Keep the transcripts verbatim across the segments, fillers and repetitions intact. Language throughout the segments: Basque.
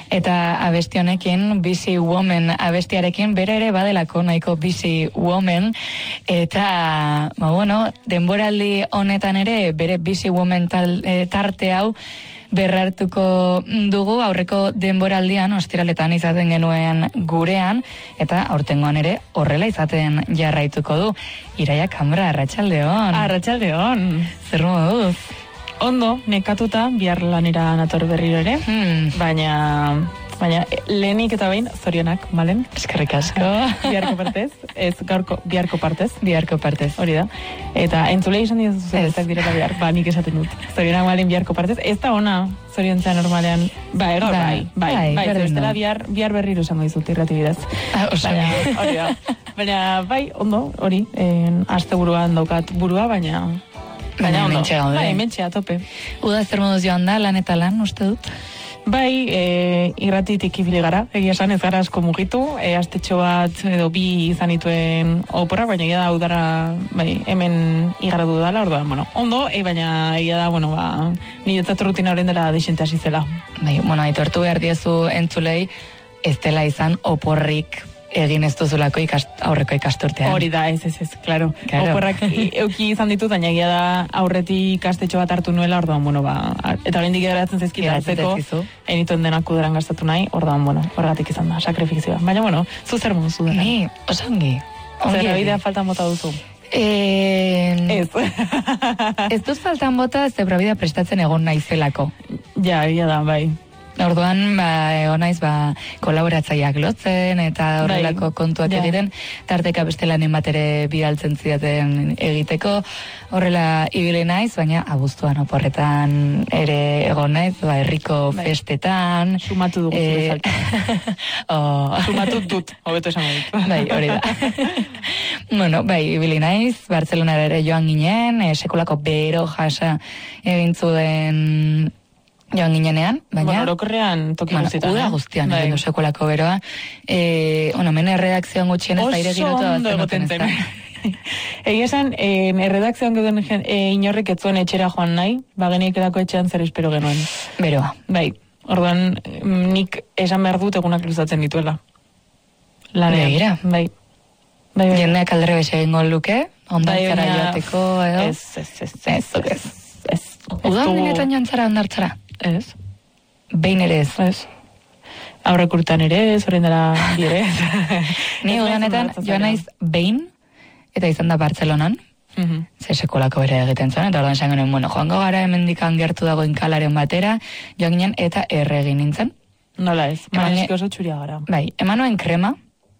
Eta abesti honekin, Busy Woman abestiarekin, bere ere badelako nahiko Busy Woman, eta, ba, bueno, denboraldi honetan ere, bere Busy Woman tal, e, tarte hau, berrartuko dugu, aurreko denboraldian, ostiraletan izaten genuen gurean, eta aurtengoan ere horrela izaten jarraituko du. Iraia Kambra, arratsaldeon. Arratsaldeon. Zer moduz? Ondo, nekatuta, bihar lanera nator berriro ere, hmm. baina... Baina, lehenik eta behin, zorionak, malen? Eskerrik asko. Biharko partez, ez gaurko, biharko partez. Biharko partez. Hori da. Eta entzulei esan dira zuzetak direla bihar, ba, nik esaten dut. Zorionak malen biharko partez. Ez da ona, zoriontzea normalean, ba, ego, bai, bai, bai, bai, zebestela bihar, bihar berriro esango dizut irrati bidez. Ah, baina, hori da. Baina, bai, ondo, hori, en, aste buruan daukat burua, baina... Baina, ondo. Bai, mentxea, tope. Uda zer moduz joan da, lan eta lan, uste dut? Bai, e, irratitik ibili gara, egia esan ez gara asko mugitu, e, astetxo bat edo bi izan dituen opora, baina egia da udara, bai, hemen igaratu dudala, orduan, bueno, ondo, e, baina egia da, bueno, ba, niretzat rutina horren dela desente hasi zela. Bai, bueno, aitortu behar diezu entzulei, ez dela izan oporrik egin ez duzulako ikast, aurreko ikasturtean. Hori da, ez, ez, ez, klaro. Claro. Oporrak euki izan ditut, baina egia da aurretik ikastetxo bat hartu nuela, orduan, bueno, ba, eta oraindik geratzen zaizkit hartzeko, enituen denak udaran gastatu nahi, orduan, bueno, horregatik izan da, sakrifizioa. Baina, bueno, zu zer modu zu dara? Ni, osongi. Zer bidea faltan bota duzu? Eh, ez. Ez duz faltan bota, ze probidea prestatzen egon naizelako. Ja, egia da, bai. Orduan, ba, egon naiz, ba, kolaboratzaileak lotzen, eta horrelako kontuak ja. egiten, tarteka beste lanen bat ere bidaltzen zidaten egiteko, horrela ibili naiz, baina abuztuan oporretan ere egon naiz, ba, herriko bai. Festetan. Sumatu dugu zure e... falta. oh. Sumatu dut, hobeto esan dut. Bai, hori da. Bueno, bai, ibili naiz, Bartzelonara ere joan ginen, e, sekulako bero jasa egin zuen joan ginenean, baina... Bueno, orokorrean toki bueno, guztietan, uda eh? guztian, egin du sekolako beroa. E, bueno, mene erredakzioan gutxienez, aire girotu da batzen zen. Egia esan, eh, erredakzioan gauden eh, inorrik etzuen etxera joan nahi, bagenik edako etxean zer espero genuen. Beroa. Bai, orduan, nik esan behar dut egunak luzatzen dituela. Lanean. Begira. Bai. Bai, bai. Jendeak aldre bese egingo luke, ondantzara bai, joateko, edo? Ez, ez, ez, ez, ez, ez. Udan benetan jantzara ondartzara? Ez. Behin ere ez. Ez. Aurrek urtean ere ez, horrein dela dire. Ni udanetan joan naiz behin, eta izan da Bartzelonan, uh-huh. ze sekolako bere egiten zuen, eta orduan esan genuen, bueno, joango gara hemendikan gertu dagoen kalaren batera, joan ginen, eta erre egin nintzen. Nola ez, manezik oso txuria gara. Bai, eman nuen krema,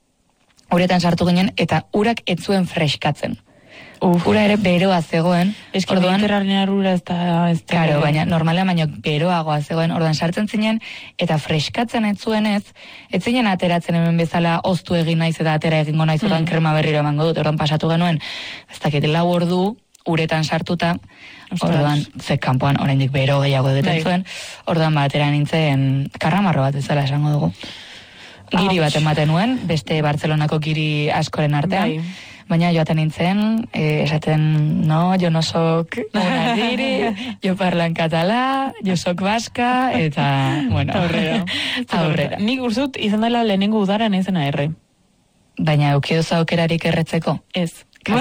uretan sartu ginen, eta urak ez zuen freskatzen. Uf. Ura ere beroa zegoen. Eski mediterranean ura ez da... Claro, baina normalean baino beroagoa zegoen, ordan sartzen zinen, eta freskatzen ez zuen ez, ez zinen ateratzen hemen bezala oztu egin naiz eta atera egingo naiz, ordan mm. krema berriro emango dut, ordan pasatu genuen, ez dakit lau ordu, uretan sartuta, ordan ze kanpoan oraindik bero gehiago egiten zuen, ordan ba atera nintzen karramarro bat ezala esango dugu. Giri bat ematen nuen, beste Bartzelonako giri askoren artean. Bai. Baina joaten nintzen, eh, esaten, no, jo no sok una giri, jo parlan katala, jo sok baska, eta, bueno, aurrera. aurrera. Nik urzut izan dela lehenengo udara nezena erre. Baina eukidoz aukerarik erretzeko? Ez.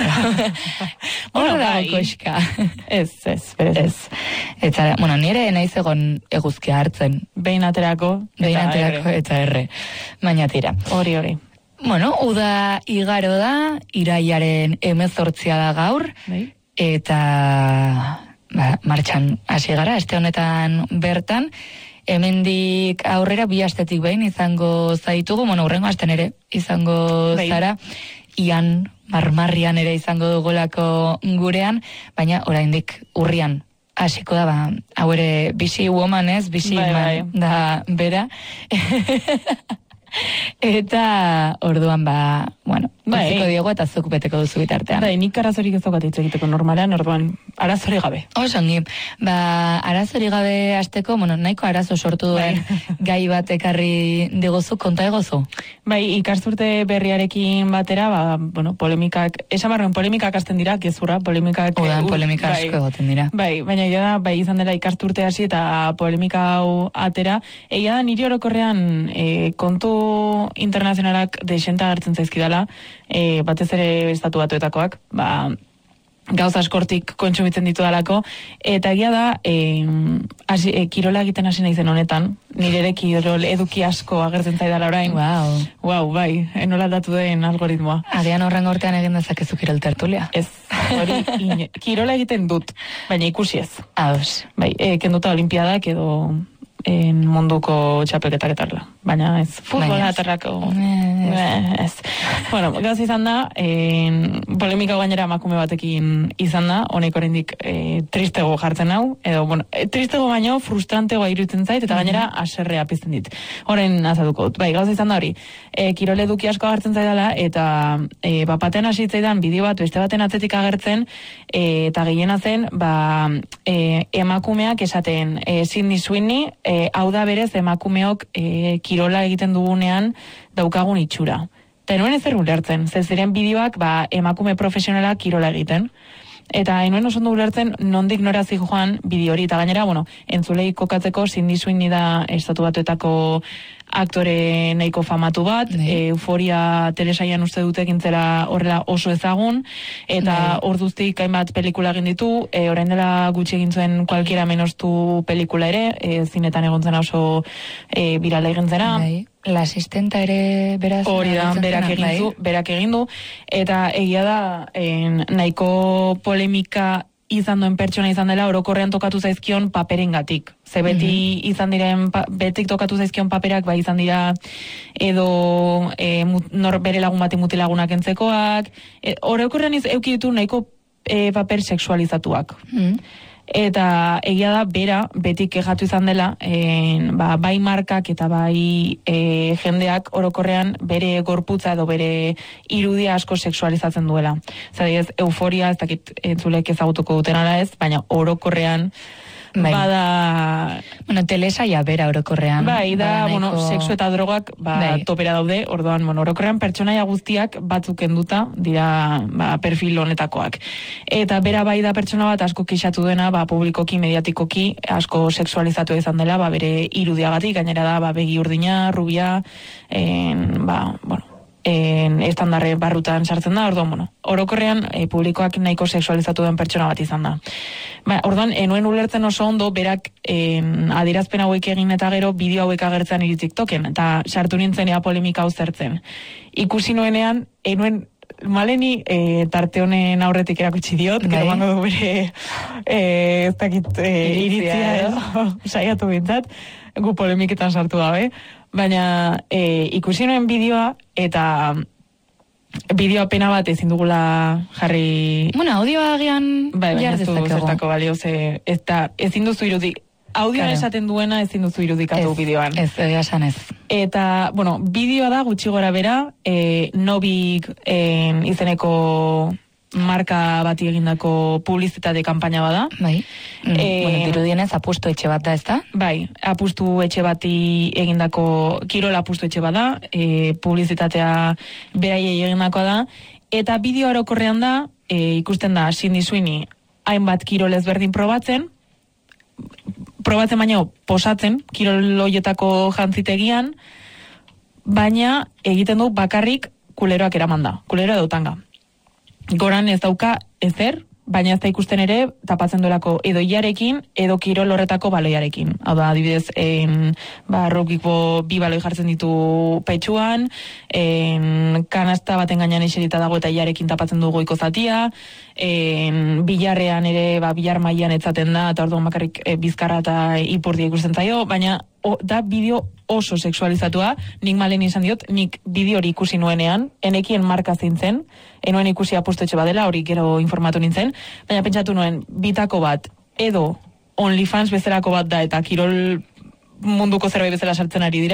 Hor dago koxka. Ez, ez, ez. Eta, bueno, nire naiz egon eguzkia hartzen. Behin aterako, Behin aterako eta erre. Baina tira. Hori, hori. Bueno, uda igaro da, iraiaren hemezortzia da gaur, bai. Eta ba, martxan hasi gara, este honetan bertan, hemendik aurrera bi astetik behin izango zaitugu, bueno, urrengo asten ere izango bai. Zara, ian, marmarrian ere izango dugulako gurean, baina oraindik urrian hasiko da, ba, hau ere Busy Woman ez, Busy bai, Man bai. Da bera. Eta orduan ba, bueno, utziko diogu eta zuk beteko duzu bitartean. Bai, nik arazorik ez daukat hitz egiteko normalean, orduan arazori gabe. Oso ongi, ba, arazori gabe hasteko, bueno, nahiko arazo sortu duen gai bat ekarri diguzu, konta egozu. Bai, ikasturte berriarekin batera, ba, bueno, polemikak, esan barren polemikak hasten dira, gezurra, polemikak... Odan, polemika bai, asko egoten dira. Bai, baina egia da, bai izan dela ikasturte hasi eta polemika hau atera. Egia da, niri orokorrean e, kontu internazionalak desenta hartzen zaizkidala, e, batez ere estatu batuetakoak, ba, gauza askortik kontsumitzen ditu dalako, eta egia da, e, asi, e, kirola egiten hasi naizen honetan, nire ere kirol eduki asko agertzen zaidala orain. Wow. Wow, bai, enola aldatu den algoritmoa. Agian horren gortean egin dezakezu kirol tertulia. Ez, hori, ine, kirola egiten dut, baina ikusi ez. Ados. Bai, e, kenduta olimpiadak edo en munduko txapelketak etarla. Baina ez, futbola atarrako... Ez. Bueno, gauz izan da, en, polemika gainera emakume batekin izan da, honek oraindik e, tristego jartzen hau, edo, bueno, e, tristego baino frustrantegoa iruditzen zait, eta gainera aserrea pizten dit. Horen azalduko dut. Bai, gauz izan da hori, e, kirol eduki asko agertzen zaidala, eta e, bapaten hasitzaidan bideo bat beste baten atzetik agertzen, e, eta gehiena zen, ba, e, emakumeak esaten, e, Sydney Sweeney, e, hau da berez emakumeok e, kirola egiten dugunean daukagun itxura. Eta enuen ezer ulertzen, ze ziren bideoak ba, emakume profesionala kirola egiten. Eta enuen oso ondo ulertzen nondik norazi joan bideo hori. Eta gainera, bueno, entzulei kokatzeko Sydney Sweeney da estatu batuetako aktore nahiko famatu bat, e, Euforia telesaian uste dute egintzela horrela oso ezagun, eta orduztik hainbat pelikula egin ditu, e, orain dela gutxi egin zuen Cualquiera menos tu pelikula ere, e, zinetan egon zena oso e, birala egin zena. Bai. La asistenta ere beraz... Hori da, berak egin du, berak egin du, eta egia da, en, nahiko polemika izan duen pertsona izan dela, orokorrean tokatu zaizkion paperengatik. Ze beti mm-hmm. izan diren, pa, betik tokatu zaizkion paperak, ba izan dira edo e, mut, nor bere lagun bati mutilagunak entzekoak, e, orokorrean iz, euki ditu nahiko e, paper sexualizatuak. Mm-hmm. Eta egia da, bera, betik kexatu izan dela, en, ba, bai markak eta bai e, jendeak orokorrean bere gorputza edo bere irudia asko sexualizatzen duela. Zadez, Euforia, ez dakit entzulek ezagutuko duten ala ez, baina orokorrean bai. Bada... Bueno, telesaia bera orokorrean. Bai, da, nahiko... bueno, sexu eta drogak ba, bai. Topera daude, orduan, bueno, orokorrean pertsonaia guztiak batzuk enduta dira ba, perfil honetakoak. Eta bera bai da pertsona bat asko kexatu duena, ba, publikoki, mediatikoki, asko sexualizatu izan dela, ba, bere irudiagatik, gainera da, ba, begi urdina, rubia, en, ba, bueno, en estandarre barrutan sartzen da, orduan, bueno, orokorrean e, publikoak nahiko sexualizatu den pertsona bat izan da. Ba, orduan, enuen ulertzen oso ondo, berak en, adierazpen hauek egin eta gero bideo hauek agertzen iri TikToken, eta sartu nintzen ea polemika hau zertzen. Ikusi nuenean, enuen maleni e, tarte honen aurretik erakutsi diot, okay. Gero mango du bere e, ez dakit e, iritzia, edo, saiatu bintzat, gu polemiketan sartu gabe, baina e, ikusi nuen bideoa eta bideoa pena bat ezin dugula jarri... Bueno, audioa agian bai, baina ez du zertako balio, ze, ez da, ezin duzu irudik, audioan claro. Esaten duena ezin duzu irudikatu bideoan. Ez, egia esan ez. Eta, bueno, bideoa da gutxi gora bera, e, Nobik e, izeneko marka bati egindako publizitate kanpaina bada. Bai. Mm, e, bueno, dirudienez apustu etxe bat da, ez da? Bai, apustu etxe bati egindako, kirola apustu etxe bada, e, publizitatea beraiei egindakoa da, eta bideo orokorrean da, e, ikusten da Sydney Sweeney hainbat kirol ezberdin probatzen, probatzen baino posatzen, kirol hoietako jantzitegian, baina egiten du bakarrik kuleroak eraman da, kulero edo tanga. Goran ez dauka ezer, baina ez da ikusten ere tapatzen duelako edo iarekin, edo kirol horretako baloiarekin. Hau da, adibidez, en, ba, rugbyko bi baloi jartzen ditu petxuan, en, kanasta baten gainean eserita dago eta iarekin tapatzen du goiko zatia, en, bilarrean ere, ba, bilar mailan etzaten da, eta orduan bakarrik e, bizkarra eta ipurdia ikusten zaio, baina o, da bideo oso sexualizatua, nik malen izan diot, nik bideo hori ikusi nuenean, enekien marka zintzen, enuen ikusi apustu etxe badela, hori gero informatu nintzen, baina pentsatu nuen, bitako bat, edo OnlyFans bezalako bat da, eta kirol munduko zerbait bezala sartzen ari dira,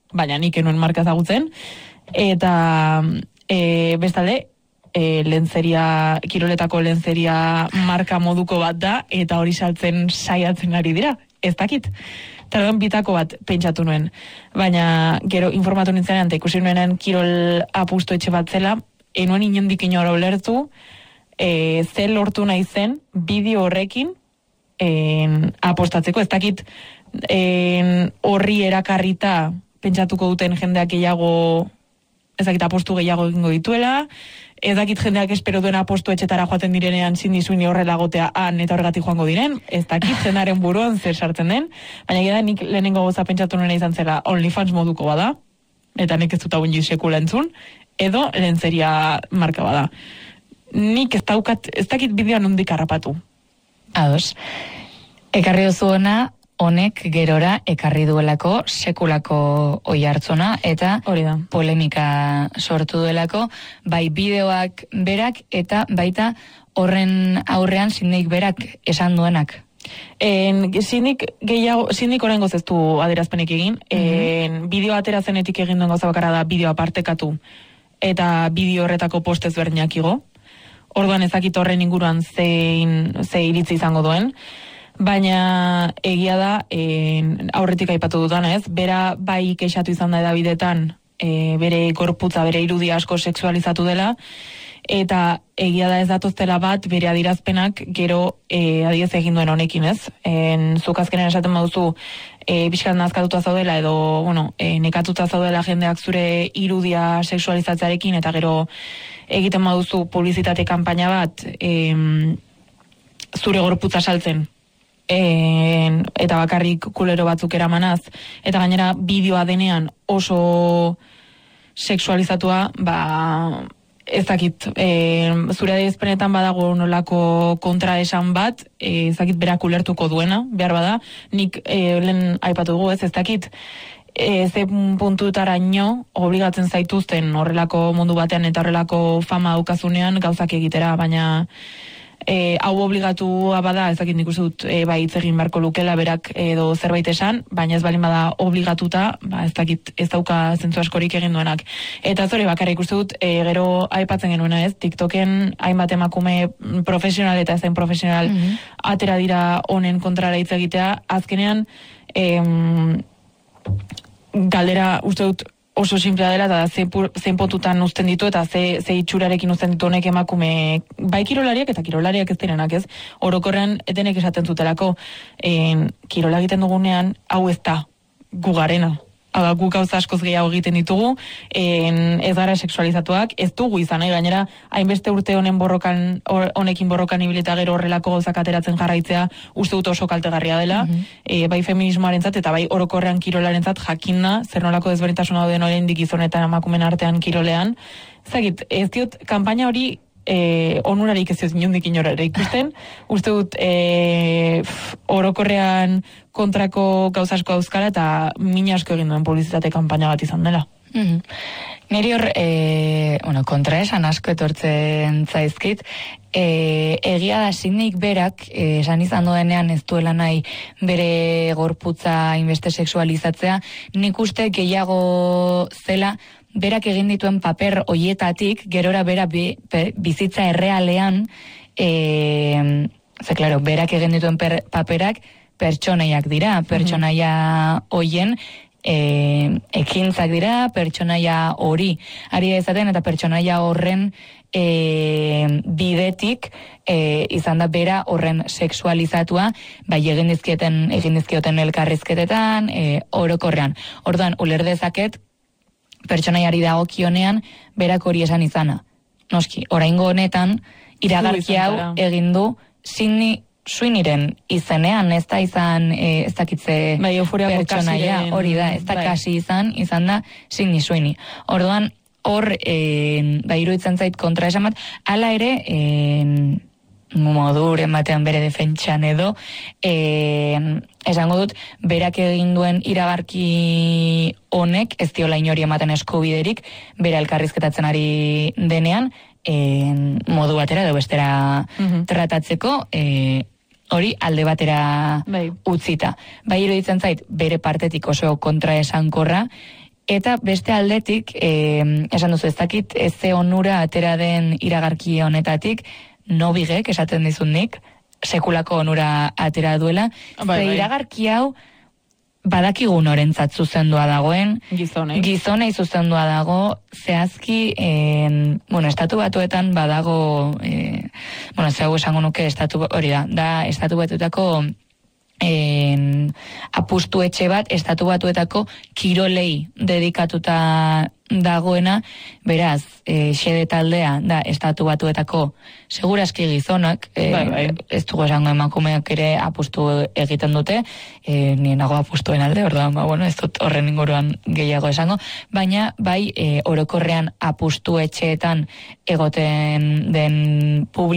baina nik enuen marka ezagutzen, eta e, bestalde, e, lentzeria, kiroletako lentzeria marka moduko bat da, eta hori saltzen saiatzen ari dira, ez dakit. Eta orduan bitako bat pentsatu nuen, baina gero informatu nintzenean, eta ikusi nuenean kirol apustu etxe bat zela, enuen inondik inora ulertu, e, zer lortu nahi zen, bideo horrekin, en, apostatzeko, ez dakit en, horri erakarrita pentsatuko duten jendeak gehiago, ez dakit apostu gehiago egingo dituela, ez dakit jendeak espero duen apostu etxetara joaten direnean Sydney Sweeney horrela gotea han eta horregatik joango diren, ez dakit jenaren buruan zer sartzen den, baina gira nik lehenengo goza pentsatu nuena izan zela OnlyFans moduko bada, eta nik ez dut hau indi sekula entzun, edo lentzeria marka bada. Nik ez daukat, ez dakit bideoan nondik harrapatu. Ados. Ekarri duzu ona, honek gerora ekarri duelako sekulako oihartzuna eta hori da. Polemika sortu duelako, bai bideoak berak eta baita horren aurrean Sydneyk berak esan duenak. En, zinik gehiago, zinik oraingoz ez du adierazpenik egin, en, Mhm. bideo atera zenetik egin duen gauza bakarra da bideoa partekatu eta bideo horretako postez berdinak igo. Orduan ezakit horren inguruan zein, ze iritzi izango duen, baina egia da, en, aurretik aipatu dudan ez, bera bai kexatu izan da edabidetan, e, bere gorputza, bere irudia asko sexualizatu dela, eta egia da ez datoztela bat bere adirazpenak gero e, adiez egin duen honekin ez. En, zuk azkenen esaten baduzu e, bizkat nazkatuta zaudela edo bueno, e, nekatuta zaudela jendeak zure irudia sexualizatzearekin eta gero egiten baduzu publizitate kanpaina bat e, zure gorputza saltzen. En, eta bakarrik kulero batzuk eramanaz eta gainera bideoa denean oso sexualizatua, ba ez dakit, e, zure adierazpenetan badago nolako kontra esan bat, e, ez dakit berak ulertuko duena, behar bada, nik e, lehen aipatu dugu ez, ez dakit, e, ze puntutaraino obligatzen zaituzten horrelako mundu batean eta horrelako fama daukazunean gauzak egitera, baina E, hau obligatua bada, ez dakit nik uste dut e, bai hitz egin beharko lukela berak edo zerbait esan, baina ez balin bada obligatuta, ba, ez dakit ez dauka zentzu askorik egin duenak. Eta zori bakarrik ikuste dut, e, gero aipatzen genuena ez, TikToken hainbat emakume profesional eta ezen profesional mm-hmm. atera dira honen kontrara hitz egitea, azkenean em, galdera uste dut oso simplea dela, eta zein potutan uzten ditu, eta ze, ze itxurarekin uzten ditu honek emakume, bai kirolariak eta kirolariak ez direnak ez, orokorrean etenek esaten zutelako, en, kirola egiten dugunean, hau ez da, gugarena. Hau guk gauza askoz gehiago egiten ditugu, en, ez gara sexualizatuak, ez dugu izan, eh? Gainera, hainbeste urte honen borrokan, honekin borrokan ibileta gero horrelako gauzak ateratzen jarraitzea, uste dut oso kaltegarria dela, mm-hmm. e, bai feminismoarentzat eta bai orokorrean kirolarentzat jakinna, zer nolako desberdintasuna dauden oraindik gizonetan emakumeen artean kirolean. Zagit, ez diot, kanpaina hori E, onurarik ez inondik inora ere ikusten, uste dut e, pff, orokorrean kontrako gauzasko dauzkara eta min asko egin duen publizitate kanpaina bat izan dela. Mm-hmm. Niri hor, e, bueno, kontra esan asko etortzen zaizkit, e, egia da Sydneyk berak, e, esan izan duenean ez duela nahi bere gorputza inbeste sexualizatzea, nik uste gehiago zela, berak egin dituen paper hoietatik, gerora bera bi, pe, bizitza errealean, e, ze, klaro, berak egin dituen per, paperak pertsonaiak dira, pertsonaia hoien, e, ekintzak dira, pertsonaia hori ari da izaten, eta pertsonaia horren e, bidetik e, izan da bera horren sexualizatua, bai egin dizkieten, egin dizkioten elkarrizketetan, e, orokorrean. Orduan, uler dezaket, pertsonaiari dagokionean berak hori esan izana. Noski, oraingo honetan iragarki hau egin du Sydney Sweeneyren izenean, ez da izan e, ez dakitze bai, pertsonaia, hori da, ez da bai. Kasi izan, izan da Sydney Sweeney. Orduan, hor e, bai, iruditzen zait kontra esan bat, hala ere e, moduren batean bere defentsan edo e, esango dut berak egin duen iragarki honek ez diola inori ematen eskubiderik bera elkarrizketatzen ari denean e, modu batera edo bestera mm-hmm. tratatzeko e, hori alde batera bai. utzita. Bai iruditzen zait bere partetik oso kontra esankorra Eta beste aldetik, e, esan duzu ez dakit, ez ze onura atera den iragarki honetatik, nobigek, esaten dizut nik, sekulako onura atera duela, bai, ze bai. iragarki hau, badakigu norentzat zuzendua dagoen, Gizonei. Gizonei zuzendua dago, zehazki, en, bueno, estatu batuetan badago, e, bueno, zehau esango nuke, estatu, hori da, da, estatu batuetako en, apustu etxe bat, estatu batuetako kirolei dedikatuta dagoena, beraz, e, xede taldea, da, estatu batuetako segurazki gizonak, e, bai, bai. ez dugu esango emakumeak ere apustu egiten dute, e, ni nago apustuen alde, orduan, ba, bueno, ez dut horren inguruan gehiago esango, baina bai e, orokorrean apustu etxeetan egoten den publiko